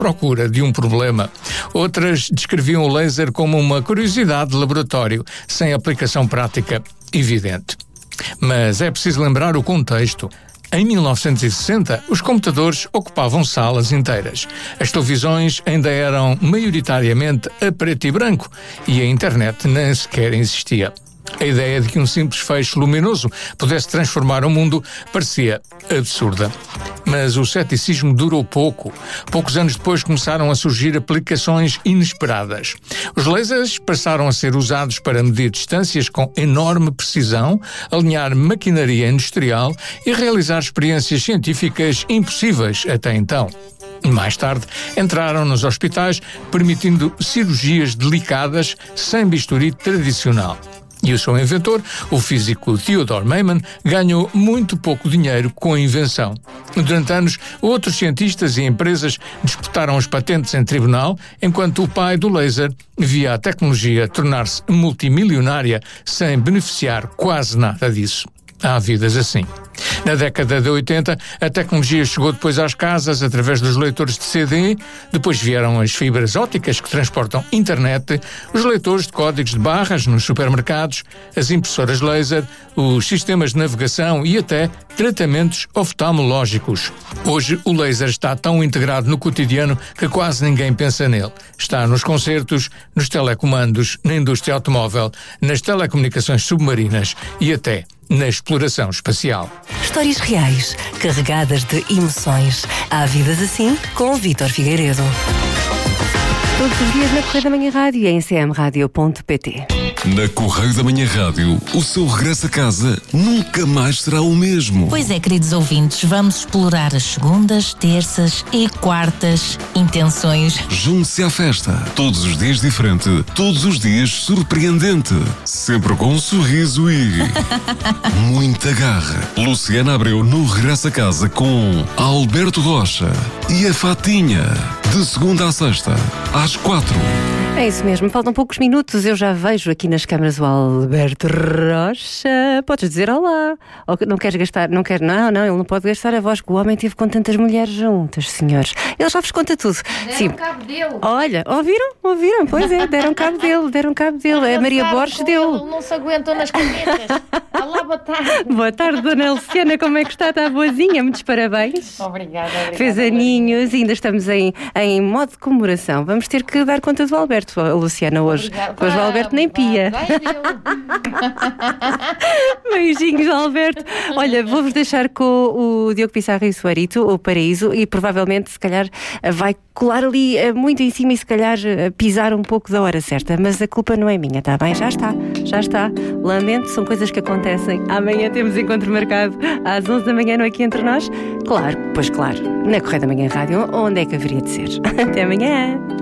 procura de um problema. Outras descreviam o laser como uma curiosidade de laboratório, sem aplicação prática evidente. Mas é preciso lembrar o contexto. Em 1960, os computadores ocupavam salas inteiras. As televisões ainda eram maioritariamente a preto e branco e a internet nem sequer existia. A ideia de que um simples feixe luminoso pudesse transformar o mundo parecia absurda. Mas o ceticismo durou pouco. Poucos anos depois começaram a surgir aplicações inesperadas. Os lasers passaram a ser usados para medir distâncias com enorme precisão, alinhar maquinaria industrial e realizar experiências científicas impossíveis até então. Mais tarde, entraram nos hospitais, permitindo cirurgias delicadas sem bisturi tradicional. E o seu inventor, o físico Theodore Maiman, ganhou muito pouco dinheiro com a invenção. Durante anos, outros cientistas e empresas disputaram as patentes em tribunal, enquanto o pai do laser via a tecnologia tornar-se multimilionária sem beneficiar quase nada disso. Há vidas assim. Na década de 80, a tecnologia chegou depois às casas através dos leitores de CD, depois vieram as fibras ópticas que transportam internet, os leitores de códigos de barras nos supermercados, as impressoras laser, os sistemas de navegação e até tratamentos oftalmológicos. Hoje, o laser está tão integrado no cotidiano que quase ninguém pensa nele. Está nos concertos, nos telecomandos, na indústria automóvel, nas telecomunicações submarinas e até na exploração espacial. Histórias reais, carregadas de emoções. Há vidas assim com o Vítor Figueiredo. Todos os dias na Correio da Manhã Rádio e em cmradio.pt. Na Correio da Manhã Rádio, o seu regresso a casa nunca mais será o mesmo. Pois é, queridos ouvintes, vamos explorar as segundas, terças e quartas intenções. Junte-se à festa. Todos os dias diferente, todos os dias surpreendente. Sempre com um sorriso e muita garra. Luciana Abreu no regresso a casa com Alberto Rocha e a Fatinha. De segunda à sexta, às 4. É isso mesmo, faltam poucos minutos, eu já vejo aqui nas câmaras o Alberto Rocha. Podes dizer olá. Ou não queres gastar, não quer, não, ele não pode gastar a voz que o homem teve com tantas mulheres juntas, senhores. Ele já vos conta tudo. Deram cabo dele. Olha, ouviram? Pois é, deram cabo dele. A Maria Borges deu. Ele não se aguentou nas canetas. Olá, boa tarde. Boa tarde, dona Luciana, como é que está? Está boazinha? Muitos parabéns. Obrigada. Fez aninhos, ainda estamos em modo de comemoração. Vamos ter que dar conta do Alberto, Luciana, hoje. Obrigada. Hoje o Alberto nem pia. Beijinhos, Alberto. Olha, vou-vos deixar com o Diogo Pissarra e o Suarito, o Paraíso, e provavelmente, se calhar, vai colar ali muito em cima e se calhar pisar um pouco da hora certa, mas a culpa não é minha, está bem? Já está. Lamento, são coisas que acontecem. Amanhã temos encontro marcado às 11 da manhã no Aqui Entre Nós. Claro, na Correio da Manhã Rádio, onde é que haveria de ser? Até amanhã.